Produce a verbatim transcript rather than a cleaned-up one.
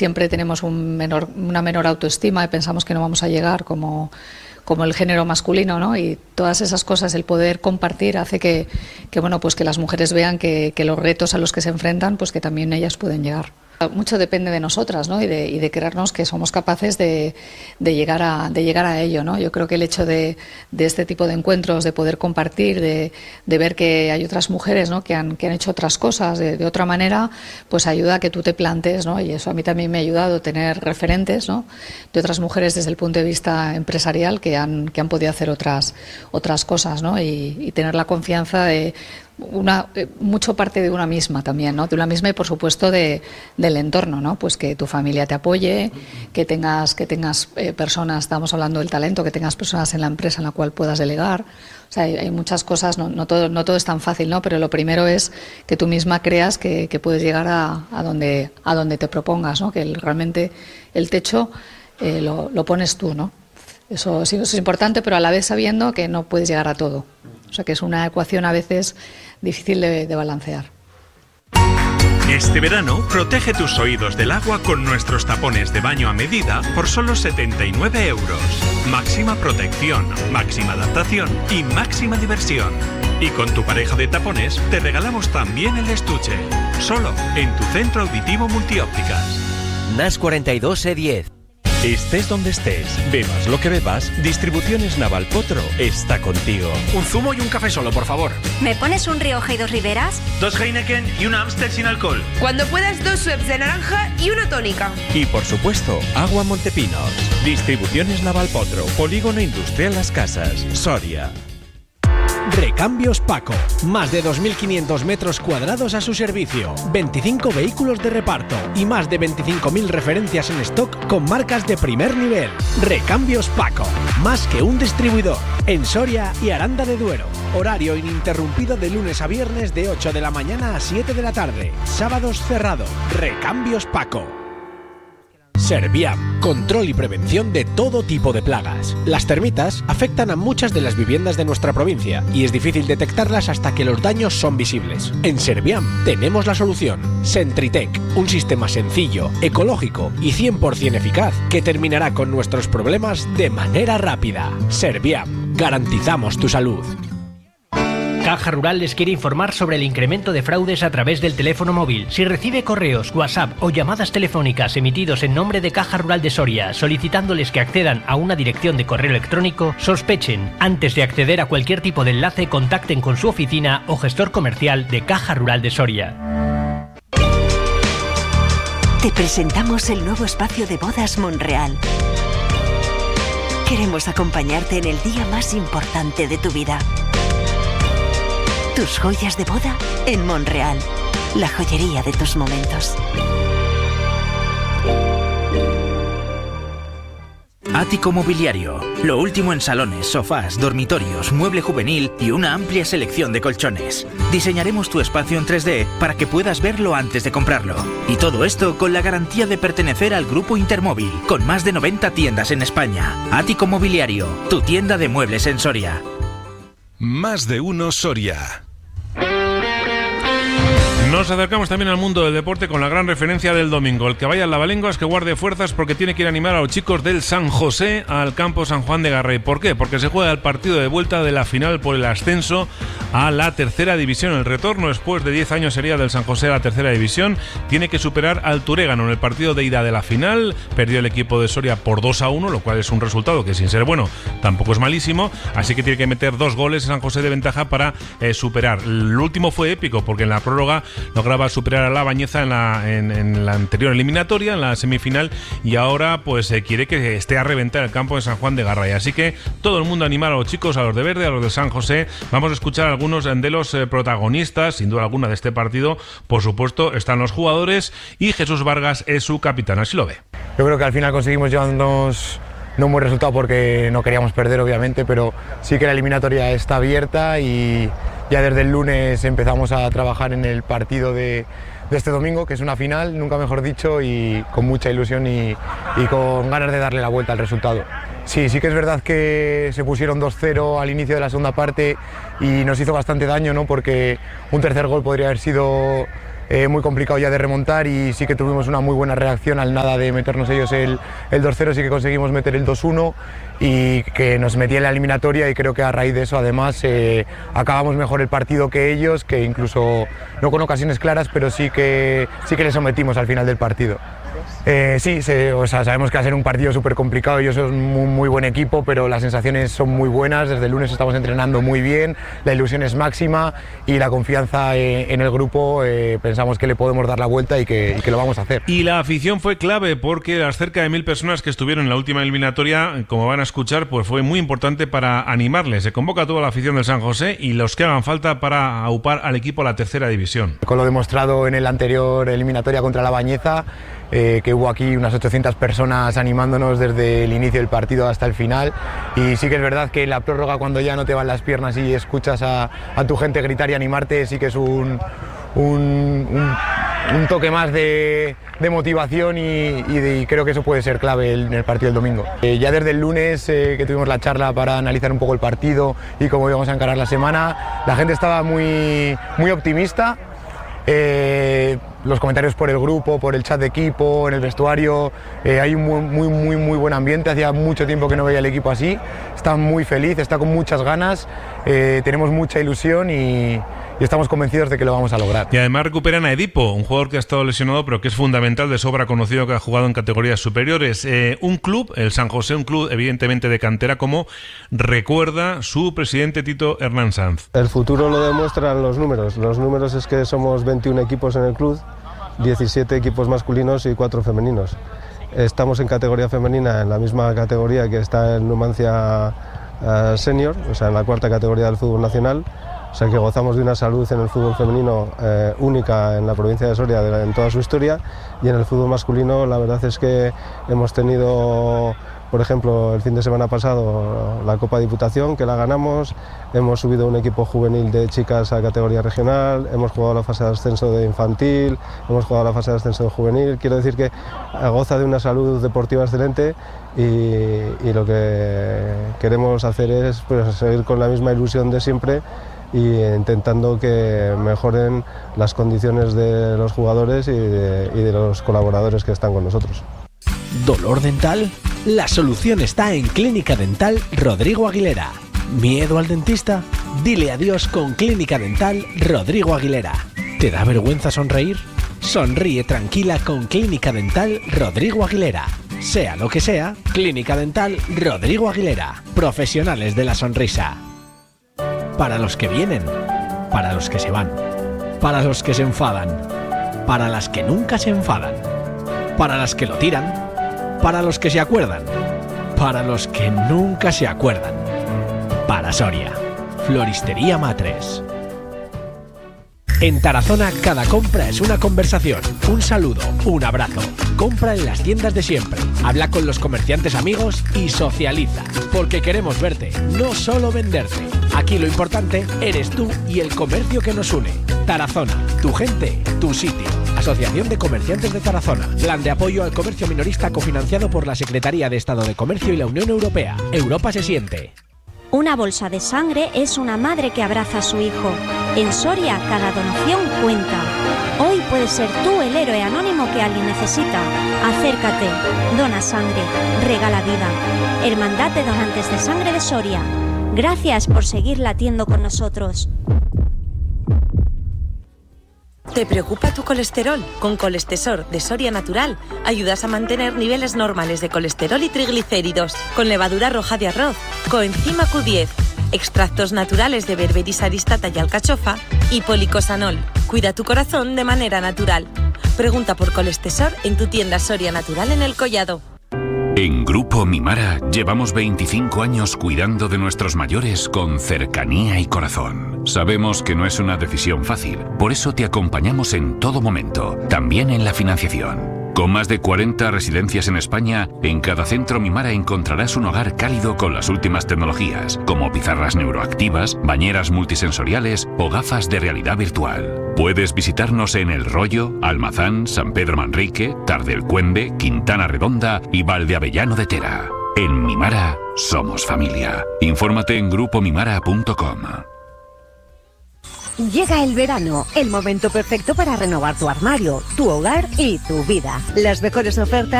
siempre tenemos un menor, una menor autoestima y pensamos que no vamos a llegar como, como el género masculino, ¿no? Y todas esas cosas, el poder compartir hace que, que, bueno, pues que las mujeres vean que, que los retos a los que se enfrentan, pues que también ellas pueden llegar. Mucho depende de nosotras, ¿no? y, de, y de creernos que somos capaces de, de, llegar a, de llegar a ello, ¿no? Yo creo que el hecho de, de este tipo de encuentros, de poder compartir, de, de ver que hay otras mujeres, ¿no? que, han, que han hecho otras cosas de, de otra manera, pues ayuda a que tú te plantes, ¿no? Y eso a mí también me ha ayudado, tener referentes, ¿no? de otras mujeres desde el punto de vista empresarial que han, que han podido hacer otras, otras cosas, ¿no? y, y tener la confianza de una mucho parte de una misma también, ¿no? De una misma y por supuesto de, del entorno, ¿no? Pues que tu familia te apoye, que tengas que tengas eh, personas, estamos hablando del talento, que tengas personas en la empresa en la cual puedas delegar. O sea, hay, hay muchas cosas, no, no todo no todo es tan fácil, ¿no? Pero lo primero es que tú misma creas que, que puedes llegar a, a donde a donde te propongas, ¿no? Que el, realmente el techo eh, lo, lo pones tú, ¿no? Eso, eso es importante, pero a la vez sabiendo que no puedes llegar a todo. O sea que es una ecuación a veces difícil de, de balancear. Este verano, protege tus oídos del agua con nuestros tapones de baño a medida por solo setenta y nueve euros. Máxima protección, máxima adaptación y máxima diversión. Y con tu pareja de tapones te regalamos también el estuche. Solo en tu centro auditivo Multiópticas. N A S cuarenta y dos E diez. Estés donde estés, bebas lo que bebas, Distribuciones Naval Potro está contigo. Un zumo y un café solo, por favor. ¿Me pones un Rioja y dos Riberas? Dos Heineken y una Amstel sin alcohol. Cuando puedas, dos Schweppes de naranja y una tónica. Y por supuesto, agua Montepinos. Distribuciones Naval Potro, Polígono Industrial Las Casas, Soria. Recambios Paco. Más de dos mil quinientos metros cuadrados a su servicio, veinticinco vehículos de reparto y más de veinticinco mil referencias en stock con marcas de primer nivel. Recambios Paco. Más que un distribuidor. En Soria y Aranda de Duero. Horario ininterrumpido de lunes a viernes de ocho de la mañana a siete de la tarde. Sábados cerrado. Recambios Paco. Serviam, control y prevención de todo tipo de plagas. Las termitas afectan a muchas de las viviendas de nuestra provincia y es difícil detectarlas hasta que los daños son visibles. En Serviam tenemos la solución. Sentritec, un sistema sencillo, ecológico y cien por ciento eficaz que terminará con nuestros problemas de manera rápida. Serviam, garantizamos tu salud. Caja Rural les quiere informar sobre el incremento de fraudes a través del teléfono móvil. Si recibe correos, WhatsApp o llamadas telefónicas emitidos en nombre de Caja Rural de Soria solicitándoles que accedan a una dirección de correo electrónico, sospechen. Antes de acceder a cualquier tipo de enlace, contacten con su oficina o gestor comercial de Caja Rural de Soria. Te presentamos el nuevo espacio de bodas Monreal. Queremos acompañarte en el día más importante de tu vida. Tus joyas de boda en Monreal, la joyería de tus momentos. Ático Mobiliario, lo último en salones, sofás, dormitorios, mueble juvenil y una amplia selección de colchones. Diseñaremos tu espacio en tres D para que puedas verlo antes de comprarlo. Y todo esto con la garantía de pertenecer al Grupo Intermóvil, con más de noventa tiendas en España. Ático Mobiliario, tu tienda de muebles en Soria. Más de uno Soria. Nos acercamos también al mundo del deporte con la gran referencia del domingo. El que vaya al Lavalenguas que guarde fuerzas porque tiene que ir a animar a los chicos del San José al campo San Juan de Garray. ¿Por qué? Porque se juega el partido de vuelta de la final por el ascenso a la tercera división. El retorno después de diez años sería del San José a la tercera división. Tiene que superar al Turégano en el partido de ida de la final. Perdió el equipo de Soria por dos a uno, lo cual es un resultado que sin ser bueno tampoco es malísimo. Así que tiene que meter dos goles en San José de ventaja para eh, superar. El último fue épico porque en la prórroga lograba superar a la Bañeza en la, en, en la anterior eliminatoria, en la semifinal, y ahora pues eh, quiere que esté a reventar el campo de San Juan de Garray. Así que todo el mundo animar a los chicos, a los de verde, a los de San José. Vamos a escuchar a algunos de los eh, protagonistas, sin duda alguna, de este partido. Por supuesto están los jugadores y Jesús Vargas es su capitán, así lo ve. Yo creo que al final conseguimos llevarnos no un buen resultado porque no queríamos perder, obviamente, pero sí que la eliminatoria está abierta y ya desde el lunes empezamos a trabajar en el partido de, de este domingo, que es una final, nunca mejor dicho, y con mucha ilusión y, y con ganas de darle la vuelta al resultado. Sí, sí que es verdad que se pusieron dos cero al inicio de la segunda parte y nos hizo bastante daño, ¿no? Porque un tercer gol podría haber sido eh, muy complicado ya de remontar y sí que tuvimos una muy buena reacción al nada de meternos ellos el, el dos cero, sí que conseguimos meter el dos uno y que nos metía en la eliminatoria y creo que a raíz de eso además eh, acabamos mejor el partido que ellos, que incluso no con ocasiones claras, pero sí que, sí que les sometimos al final del partido. Eh, sí, se, o sea, sabemos que va a ser un partido súper complicado, ellos son un muy, muy buen equipo, pero las sensaciones son muy buenas, desde el lunes estamos entrenando muy bien, la ilusión es máxima y la confianza eh, en el grupo, eh, pensamos que le podemos dar la vuelta y que, y que lo vamos a hacer. Y la afición fue clave porque las cerca de mil personas que estuvieron en la última eliminatoria, como van a escuchar, pues fue muy importante para animarles. Se convoca a toda la afición del San José y los que hagan falta para aupar al equipo a la tercera división. Con lo demostrado en el anterior eliminatoria contra la Bañeza, Eh, que hubo aquí unas ochocientas personas animándonos desde el inicio del partido hasta el final y sí que es verdad que en la prórroga cuando ya no te van las piernas y escuchas a, a tu gente gritar y animarte sí que es un, un, un, un toque más de, de motivación y, y, de, y creo que eso puede ser clave en el partido del domingo. Eh, ya desde el lunes eh, que tuvimos la charla para analizar un poco el partido y cómo íbamos a encarar la semana, la gente estaba muy, muy optimista. Eh, los comentarios por el grupo, por el chat de equipo, en el vestuario, eh, hay un muy, muy, muy, muy buen ambiente, hacía mucho tiempo que no veía el equipo así, está muy feliz, está con muchas ganas, eh, tenemos mucha ilusión y, y estamos convencidos de que lo vamos a lograr. Y además recuperan a Edipo, un jugador que ha estado lesionado pero que es fundamental, de sobra conocido, que ha jugado en categorías superiores. Eh, un club, el San José, un club evidentemente de cantera, como recuerda su presidente Tito Hernán Sanz. El futuro lo demuestran los números, los números es que somos veintiún equipos en el club, diecisiete equipos masculinos y cuatro femeninos. Estamos en categoría femenina, en la misma categoría que está el Numancia uh, Senior, o sea, en la cuarta categoría del fútbol nacional. O sea que gozamos de una salud en el fútbol femenino eh, única en la provincia de Soria de la, en toda su historia, y en el fútbol masculino la verdad es que hemos tenido, por ejemplo, el fin de semana pasado la Copa Diputación, que la ganamos, hemos subido un equipo juvenil de chicas a categoría regional, hemos jugado la fase de ascenso de infantil, hemos jugado la fase de ascenso de juvenil. Quiero decir que goza de una salud deportiva excelente y, y lo que queremos hacer es pues, seguir con la misma ilusión de siempre y intentando que mejoren las condiciones de los jugadores y de, y de los colaboradores que están con nosotros. ¿Dolor dental? La solución está en Clínica Dental Rodrigo Aguilera. ¿Miedo al dentista? Dile adiós con Clínica Dental Rodrigo Aguilera. ¿Te da vergüenza sonreír? Sonríe tranquila con Clínica Dental Rodrigo Aguilera. Sea lo que sea, Clínica Dental Rodrigo Aguilera. Profesionales de la sonrisa. Para los que vienen, para los que se van, para los que se enfadan, para las que nunca se enfadan, para las que lo tiran, para los que se acuerdan, para los que nunca se acuerdan. Para Soria, Floristería Matres. En Tarazona cada compra es una conversación, un saludo, un abrazo. Compra en las tiendas de siempre, habla con los comerciantes amigos y socializa, porque queremos verte, no solo venderte. Aquí lo importante eres tú y el comercio que nos une. Tarazona, tu gente, tu sitio. Asociación de Comerciantes de Tarazona. Plan de apoyo al comercio minorista cofinanciado por la Secretaría de Estado de Comercio y la Unión Europea. Europa se siente. Una bolsa de sangre es una madre que abraza a su hijo. En Soria, cada donación cuenta. Hoy puedes ser tú el héroe anónimo que alguien necesita. Acércate, dona sangre, regala vida. Hermandad de Donantes de Sangre de Soria. Gracias por seguir latiendo con nosotros. ¿Te preocupa tu colesterol? Con Colestesor de Soria Natural ayudas a mantener niveles normales de colesterol y triglicéridos. Con levadura roja de arroz, coenzima Q diez, extractos naturales de berberis aristata y alcachofa y policosanol. Cuida tu corazón de manera natural. Pregunta por Colestesor en tu tienda Soria Natural en El Collado. En Grupo Mimara llevamos veinticinco años cuidando de nuestros mayores con cercanía y corazón. Sabemos que no es una decisión fácil, por eso te acompañamos en todo momento, también en la financiación. Con más de cuarenta residencias en España, en cada centro Mimara encontrarás un hogar cálido con las últimas tecnologías, como pizarras neuroactivas, bañeras multisensoriales o gafas de realidad virtual. Puedes visitarnos en El Rollo, Almazán, San Pedro Manrique, Tardelcuende, Quintana Redonda y Valdeavellano de Tera. En Mimara somos familia. Infórmate en grupo mimara punto com. Llega el verano, el momento perfecto para renovar tu armario, tu hogar y tu vida. Las mejores ofertas